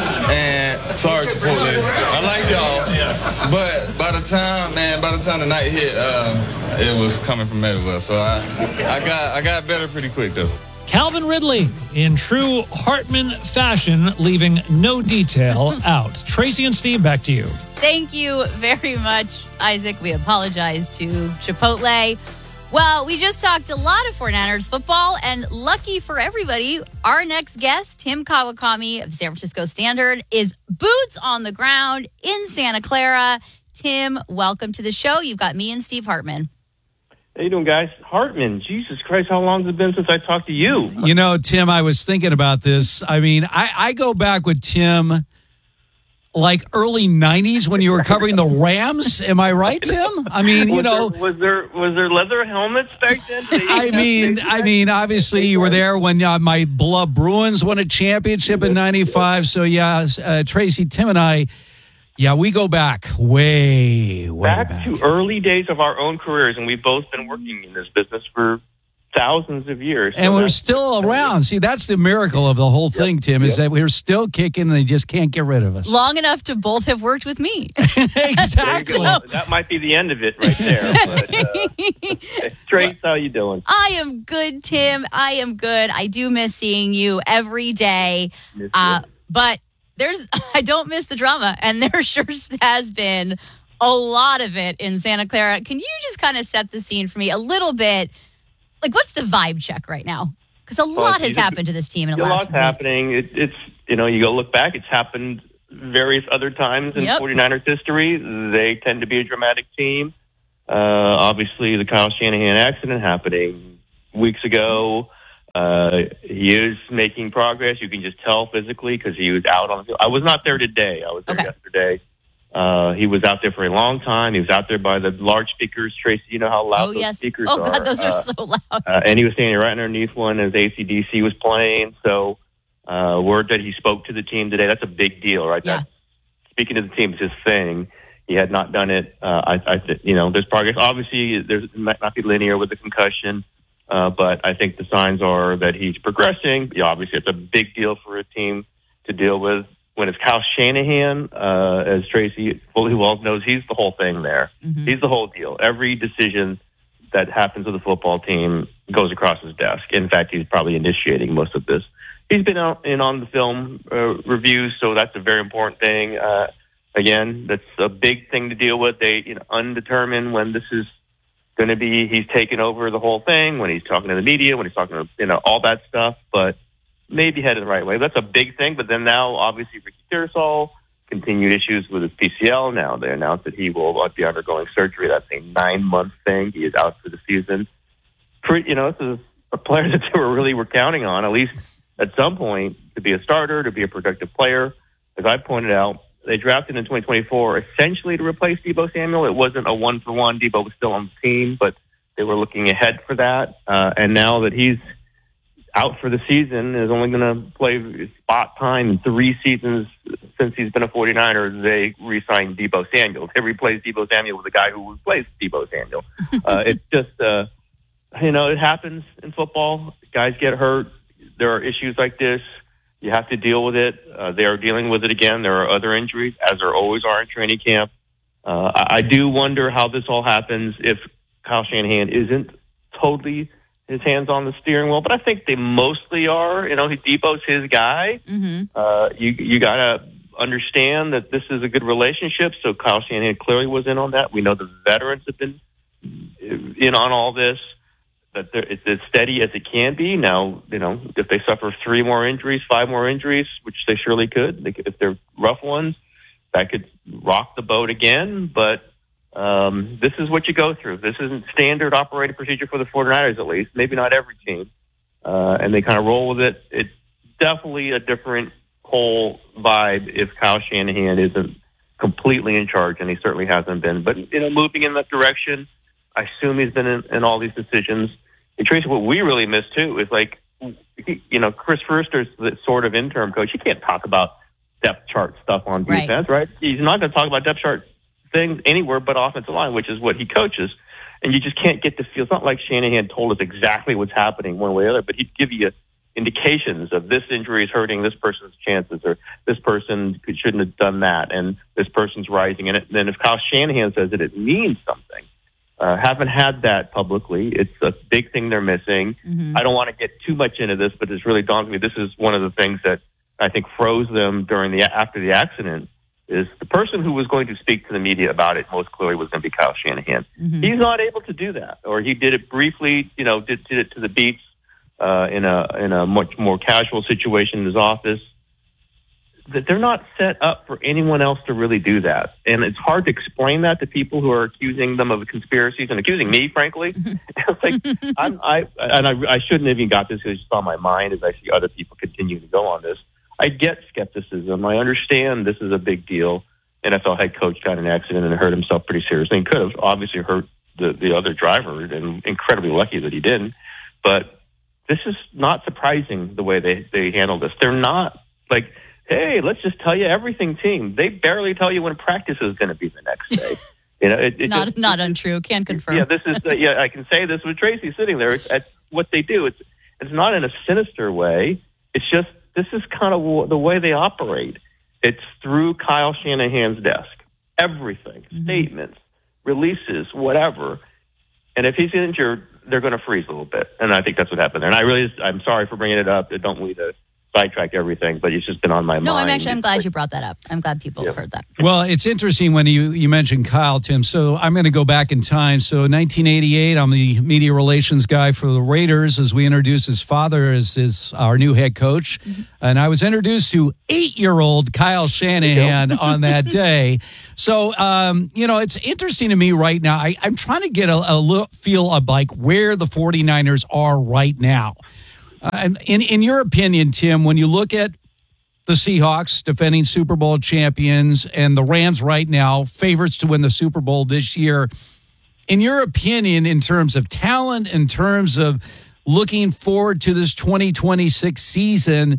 and sorry, Chipotle. I like y'all. But by the time, man, by the time the night hit, um, it was coming from everywhere. So I, I got, I got better pretty quick, though. Calvin Ridley, in true Hartman fashion, leaving no detail out. Tracy and Steve, back to you. Thank you very much, Isaac. We apologize to Chipotle. Well, we just talked a lot of 49ers football, and lucky for everybody, our next guest, Tim Kawakami of San Francisco Standard, is boots on the ground in Santa Clara. Tim, welcome to the show. You've got me and Steve Hartman. How you doing, guys? Hartman, Jesus Christ, how long has it been since I talked to you? You know, Tim, I was thinking about this. I mean, I, I go back with Tim like early nineties when you were covering the Rams. Am I right, Tim? I mean, you was know. There, was there was there leather helmets back then? I mean, I mean, obviously you were there when uh, my beloved Bruins won a championship in ninety-five. So, yeah, uh, Tracy, Tim and I, yeah, we go back way, way back, back. to early days of our own careers, and we've both been working in this business for thousands of years. And so we're still around. See, that's the miracle of the whole thing, yep. Tim, is yep. that we're still kicking and they just can't get rid of us. Long enough to both have worked with me. Exactly. So, that might be the end of it right there. But, uh, Trace, how you doing? I am good, Tim. I am good. I do miss seeing you every day. Uh, but there's, I don't miss the drama, and there sure has been a lot of it in Santa Clara. Can you just kind of set the scene for me a little bit? Like, what's the vibe check right now? Because a lot has happened to this team in the last week. A lot's week. happening. It, it's, you know, you go look back, it's happened various other times in yep. 49ers history. They tend to be a dramatic team. Uh, obviously, the Kyle Shanahan accident happening weeks ago. Uh, he is making progress. You can just tell physically because he was out on the field. I was not there today. I was there okay. yesterday. Uh, he was out there for a long time. He was out there by the large speakers. Tracy, you know how loud oh, those yes. speakers oh, are. Oh, God, those uh, are so loud. Uh, and he was standing right underneath one as A C D C was playing. So, uh, word that he spoke to the team today, that's a big deal, right? Yeah. That, speaking to the team is his thing. He had not done it. Uh, I, I, you know, there's progress. Obviously, there's it might not be linear with the concussion. Uh, but I think the signs are that he's progressing. Yeah, obviously, it's a big deal for a team to deal with. When it's Kyle Shanahan, uh, as Tracy fully well knows, he's the whole thing there. Mm-hmm. He's the whole deal. Every decision that happens with the football team goes across his desk. In fact, he's probably initiating most of this. He's been out in on the film uh, reviews, so that's a very important thing. Uh, again, that's a big thing to deal with. They, you know, undetermined when this is going to be. He's taken over the whole thing when he's talking to the media, when he's talking to, you know, all that stuff. But maybe headed the right way. That's a big thing. But then now, obviously, Ricky Pearsall, continued issues with his P C L. Now they announced that he will be undergoing surgery. That's a nine-month thing. He is out for the season. Pretty, you know, this is a player that they were really were counting on, at least at some point, to be a starter, to be a productive player. As I pointed out, they drafted in twenty twenty-four essentially to replace Deebo Samuel. It wasn't a one-for-one. Deebo was still on the team, but they were looking ahead for that. Uh, and now that he's out for the season, is only going to play spot time in three seasons since he's been a 49er. They re-signed Deebo Samuel. They replaced Deebo Samuel with the guy who replaced Deebo Samuel. uh, it's just, uh, you know, it happens in football. Guys get hurt. There are issues like this. You have to deal with it. Uh, they are dealing with it again. There are other injuries, as there always are in training camp. Uh, I, I do wonder how this all happens if Kyle Shanahan isn't totally his hands on the steering wheel, but I think they mostly are. You know, Deebo's his guy. Mm-hmm. Uh, you you got to understand that this is a good relationship. So Kyle Shanahan clearly was in on that. We know the veterans have been in on all this. That it's as steady as it can be. Now, you know, if they suffer three more injuries, five more injuries, which they surely could, they could if they're rough ones, that could rock the boat again. But Um, this is what you go through. This isn't standard operating procedure for the 49ers, at least. Maybe not every team. Uh, and they kind of roll with it. It's definitely a different whole vibe if Kyle Shanahan isn't completely in charge, and he certainly hasn't been. But, you know, moving in that direction, I assume he's been in, in all these decisions. And Tracy, what we really miss, too, is like, you know, Chris Foerster's the sort of interim coach. He can't talk about depth chart stuff on defense, right? right? He's not going to talk about depth chart things anywhere but offensive line, which is what he coaches. And you just can't get the feel. It's not like Shanahan told us exactly what's happening one way or the other, but he'd give you indications of this injury is hurting this person's chances, or this person shouldn't have done that, and this person's rising. And then if Kyle Shanahan says it, it means something. Uh, haven't had that publicly. It's a big thing they're missing. Mm-hmm. I don't want to get too much into this, but it's really daunting me. This is one of the things that I think froze them during the after the accident. Is the person who was going to speak to the media about it most clearly was going to be Kyle Shanahan. Mm-hmm. He's not able to do that, or he did it briefly, you know, did, did it to the beats uh, in a in a much more casual situation in his office. that they're not set up for anyone else to really do that. And it's hard to explain that to people who are accusing them of conspiracies and accusing me, frankly. It's like, I'm, I, and I, I shouldn't have even got this because it's on my mind as I see other people continue to go on this. I get skepticism. I understand this is a big deal. N F L head coach got in an accident and hurt himself pretty seriously. He could have obviously hurt the, the other driver, and incredibly lucky that he didn't. But this is not surprising the way they, they handle this. They're not like, hey, let's just tell you everything team. They barely tell you when practice is going to be the next day. You know, it, it not just, not untrue. Can't confirm. Yeah, this is uh, yeah. I can say this with Tracy sitting there. It's, it's what they do. It's it's not in a sinister way. It's just this is kind of the way they operate. It's through Kyle Shanahan's desk. Everything, mm-hmm. statements, releases, whatever. And if he's injured, they're going to freeze a little bit. And I think that's what happened there. And I really, I'm sorry for bringing it up. I don't mean to sidetrack everything, but it's just been on my no, mind. No, I'm actually, I'm glad you brought that up. I'm glad people yeah. heard that. Well, it's interesting when you, you mentioned Kyle, Tim. So I'm going to go back in time. So nineteen eighty-eight, I'm the media relations guy for the Raiders as we introduced his father as his, our new head coach. Mm-hmm. And I was introduced to eight-year-old Kyle Shanahan on that day. So, um, you know, it's interesting to me right now. I, I'm trying to get a, a look, feel of like where the 49ers are right now. Uh, in in your opinion, Tim, when you look at the Seahawks defending Super Bowl champions and the Rams right now, favorites to win the Super Bowl this year, in your opinion, in terms of talent, in terms of looking forward to this twenty twenty-six season,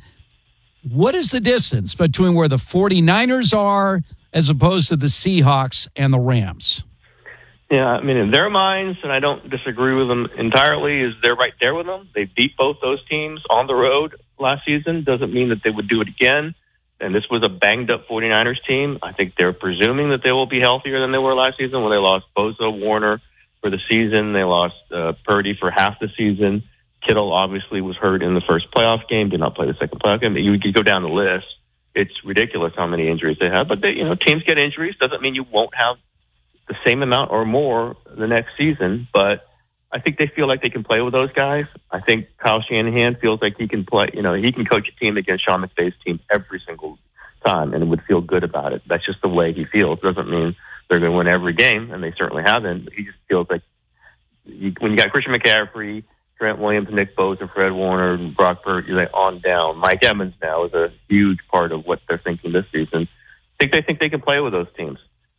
what is the distance between where the 49ers are as opposed to the Seahawks and the Rams? Yeah, I mean, in their minds, and I don't disagree with them entirely, is they're right there with them. They beat both those teams on the road last season. Doesn't mean that they would do it again. And this was a banged-up 49ers team. I think they're presuming that they will be healthier than they were last season when they lost Bosa, Warner for the season. They lost uh, Purdy for half the season. Kittle obviously was hurt in the first playoff game, did not play the second playoff game. You could go down the list. It's ridiculous how many injuries they have. But, they, you know, teams get injuries. Doesn't mean you won't have the same amount or more the next season, but I think they feel like they can play with those guys. I think Kyle Shanahan feels like he can play, you know, he can coach a team against Sean McVay's team every single time and would feel good about it. That's just the way he feels. Doesn't mean they're going to win every game, and they certainly haven't. He just feels like you, when you got Christian McCaffrey, Trent Williams, Nick Bosa, Fred Warner, and Brock Purdy, you're like on down. Mike Evans now is a huge part of what they're thinking this season. I think they think they can play with those teams.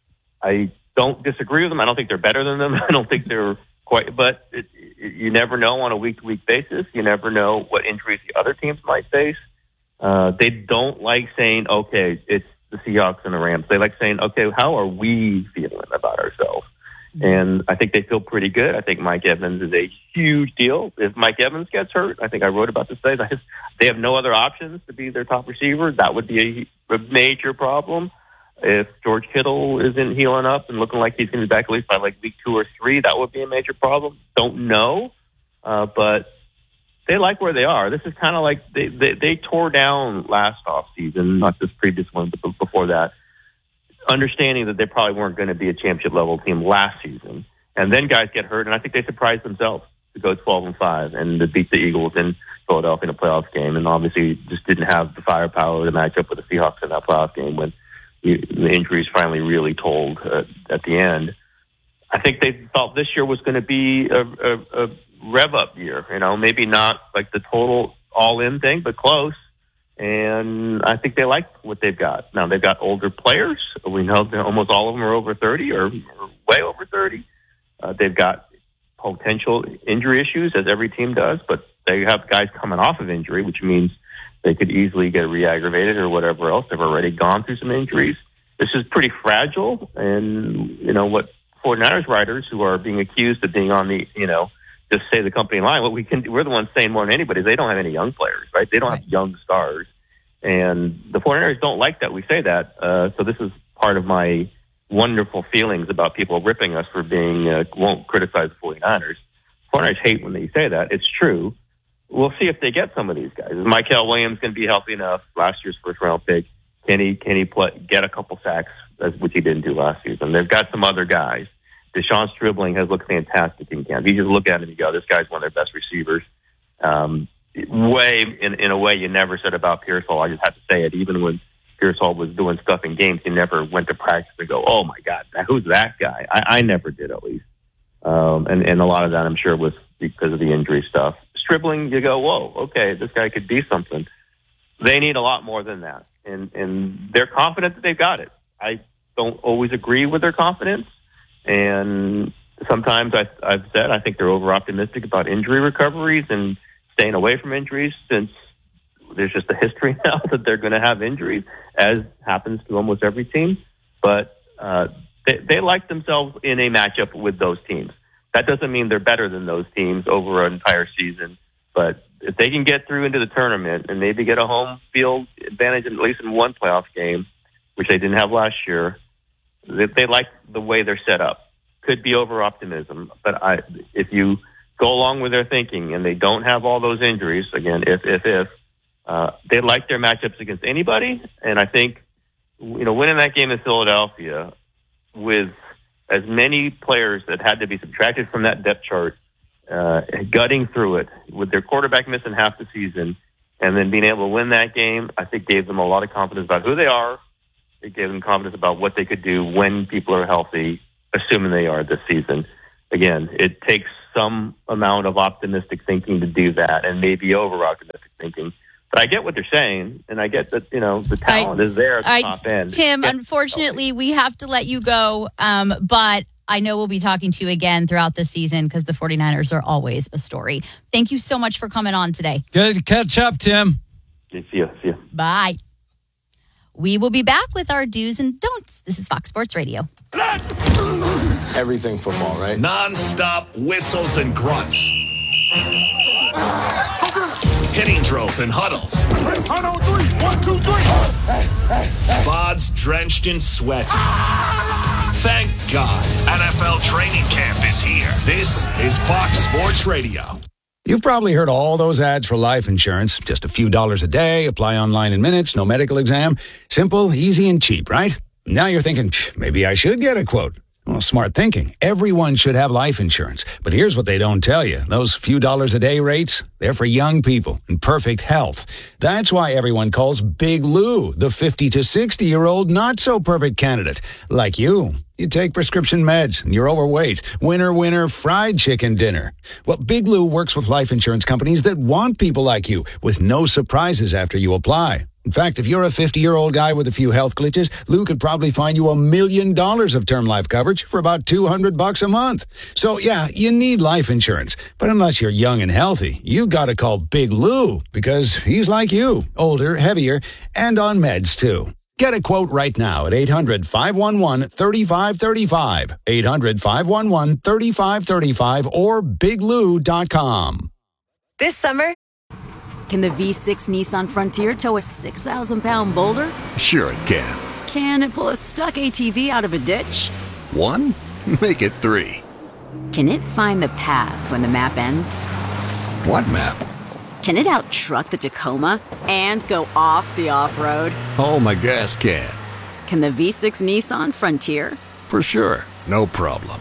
I don't disagree with them. I don't think they're better than them. I don't think they're quite, but it, it, you never know on a week-to-week basis. You never know what injuries the other teams might face. Uh, they don't like saying, okay, it's the Seahawks and the Rams. They like saying, okay, how are we feeling about ourselves? And I think they feel pretty good. I think Mike Evans is a huge deal. If Mike Evans gets hurt, I think I wrote about this today, they have no other options to be their top receiver. That would be a, a major problem. If George Kittle isn't healing up and looking like he's going to be back at least by like week two or three, that would be a major problem. Don't know, uh, but they like where they are. This is kind of like they, they, they tore down last offseason, not this previous one, but before that, understanding that they probably weren't going to be a championship level team last season. And then guys get hurt, and I think they surprised themselves to go twelve and five and to beat the Eagles in Philadelphia in a playoff game, and obviously just didn't have the firepower to match up with the Seahawks in that playoff game when the injuries finally really told uh, at the end. I think they thought this year was going to be a, a, a rev-up year. You know, maybe not like the total all-in thing, but close. And I think they like what they've got. Now, they've got older players. We know that almost all of them are over thirty or, or way over thirty. Uh, they've got potential injury issues, as every team does, but they have guys coming off of injury, which means they could easily get re-aggravated or whatever else. They've already gone through some injuries. This is pretty fragile. And, you know, what 49ers writers who are being accused of being on the, you know, just say the company line, what we can, we're the ones saying more than anybody, they don't have any young players, right? They don't right. have young stars. And the 49ers don't like that we say that. Uh, so this is part of my wonderful feelings about people ripping us for being, uh, won't criticize the 49ers. 49ers hate when they say that. It's true. We'll see if they get some of these guys. Is Mykel Williams going to be healthy enough? Last year's first round pick. Can he can he play, get a couple sacks, which he didn't do last season? They've got some other guys. Deshaun Stribling has looked fantastic in camp. You just look at him and you go, this guy's one of their best receivers. Um, way in in a way you never said about Pierce Hall. I just have to say it. Even when Pierce Hall was doing stuff in games, he never went to practice and go, oh, my God, who's that guy? I, I never did, at least. Um, and, and a lot of that, I'm sure, was because of the injury stuff. Stribling, you go, whoa, okay, this guy could be something. They need a lot more than that. And, and they're confident that they've got it. I don't always agree with their confidence. And sometimes I, I've said I think they're over-optimistic about injury recoveries and staying away from injuries, since there's just a history now that they're going to have injuries, as happens to almost every team. But uh, they, they like themselves in a matchup with those teams. That doesn't mean they're better than those teams over an entire season. But if they can get through into the tournament and maybe get a home field advantage, at least in one playoff game, which they didn't have last year, they, they like the way they're set up. Could be over-optimism. But I, if you go along with their thinking and they don't have all those injuries, again, if, if, if, uh, they like their matchups against anybody. And I think, you know, winning that game in Philadelphia with as many players that had to be subtracted from that depth chart, uh, gutting through it with their quarterback missing half the season and then being able to win that game, I think gave them a lot of confidence about who they are. It gave them confidence about what they could do when people are healthy, assuming they are this season. Again, it takes some amount of optimistic thinking to do that, and maybe over-optimistic thinking. But I get what they're saying, and I get that, you know, the talent I, is there at the I, top end. Tim, yeah. Unfortunately, we have to let you go, um, but I know we'll be talking to you again throughout the season because the 49ers are always a story. Thank you so much for coming on today. Good to catch up, Tim. See you. See you. Bye. We will be back with our do's and don'ts. This is Fox Sports Radio. Everything football, right? Non-stop whistles and grunts. Hitting drills and huddles. One, two, three. Bods drenched in sweat. Thank God. N F L training camp is here. This is Fox Sports Radio. You've probably heard all those ads for life insurance. Just a few dollars a day, apply online in minutes, no medical exam. Simple, easy, and cheap, right? Now you're thinking, maybe I should get a quote. Well, smart thinking. Everyone should have life insurance. But here's what they don't tell you. Those few dollars a day rates, they're for young people in perfect health. That's why everyone calls Big Lou the fifty to sixty-year-old not-so-perfect candidate. Like you. You take prescription meds and you're overweight. Winner, winner, fried chicken dinner. Well, Big Lou works with life insurance companies that want people like you with no surprises after you apply. In fact, if you're a fifty-year-old guy with a few health glitches, Lou could probably find you a million dollars of term life coverage for about two hundred bucks a month. So, yeah, you need life insurance. But unless you're young and healthy, you got to call Big Lou because he's like you, older, heavier, and on meds, too. Get a quote right now at eight hundred, five one one, three five three five, eight hundred, five one one, three five three five, or big lou dot com. This summer, can the V six Nissan Frontier tow a six thousand pound boulder? Sure it can. Can it pull a stuck A T V out of a ditch? One? Make it three. Can it find the path when the map ends? What map? Can it out-truck the Tacoma and go off the off-road? Oh, my gas can. Can the V six Nissan Frontier? For sure. No problem.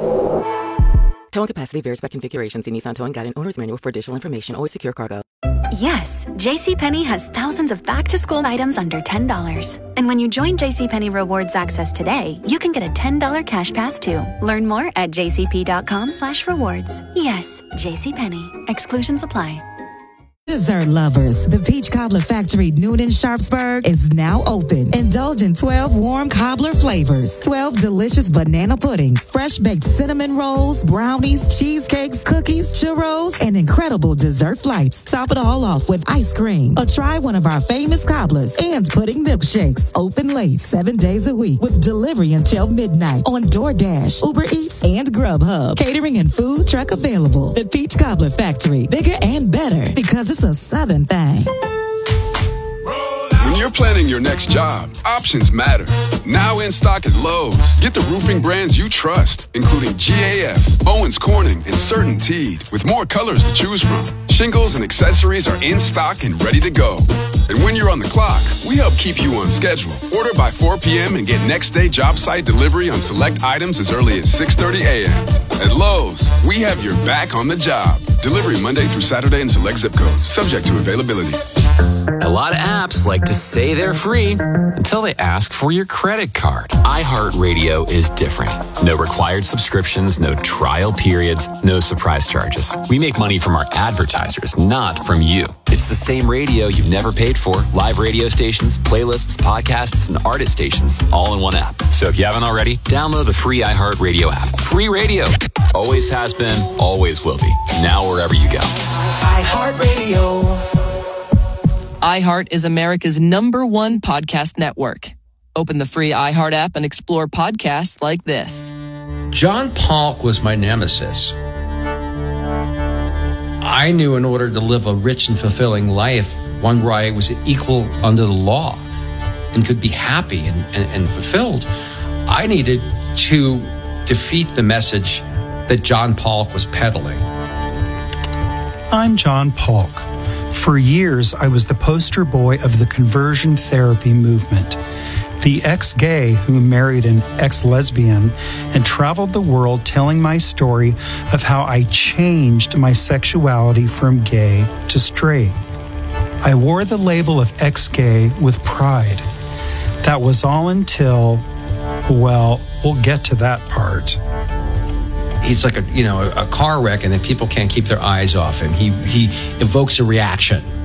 Towing capacity varies by configuration. See Nissan Towing Guide and Owner's Manual for additional information. Always secure cargo. Yes, JCPenney has thousands of back-to-school items under ten dollars. And when you join JCPenney Rewards Access today, you can get a ten dollars cash pass too. Learn more at jcp.com slash rewards. Yes, JCPenney. Exclusions apply. Dessert lovers, the Peach Cobbler Factory Noonan Sharpsburg is now open. Indulge in twelve warm cobbler flavors, twelve delicious banana puddings, fresh baked cinnamon rolls, brownies, cheesecakes, cookies, churros, and incredible dessert flights. Top it all off with ice cream. Or try one of our famous cobblers and pudding milkshakes. Open late seven days a week with delivery until midnight on DoorDash, Uber Eats, and Grubhub. Catering and food truck available. The Peach Cobbler Factory, bigger and better because it's a Southern thing. When you're planning your next job, options matter. Now in stock at Lowe's. Get the roofing brands you trust, including G A F, Owens Corning, and CertainTeed, with more colors to choose from. Shingles and accessories are in stock and ready to go. And when you're on the clock, we help keep you on schedule. Order by four p.m. and get next day job site delivery on select items as early as six thirty a.m. At Lowe's, we have your back on the job. Delivery Monday through Saturday in select zip codes, subject to availability. A lot of apps like to say they're free until they ask for your credit card. iHeartRadio is different. No required subscriptions, no trial periods, no surprise charges. We make money from our advertisers, not from you. It's the same radio you've never paid for. Live radio stations, playlists, podcasts, and artist stations all in one app. So if you haven't already, download the free iHeartRadio app. Free radio. Always has been, always will be. Now wherever you go. iHeartRadio. iHeart is America's number one podcast network. Open the free iHeart app and explore podcasts like this. John Polk was my nemesis. I knew in order to live a rich and fulfilling life, one where I was equal under the law and could be happy and, and, and fulfilled, I needed to defeat the message that John Polk was peddling. I'm John Polk. For years, I was the poster boy of the conversion therapy movement, the ex-gay who married an ex-lesbian and traveled the world telling my story of how I changed my sexuality from gay to straight. I wore the label of ex-gay with pride. That was all until, well, we'll get to that part. He's like a, you know, a car wreck, and then people can't keep their eyes off him. He he evokes a reaction.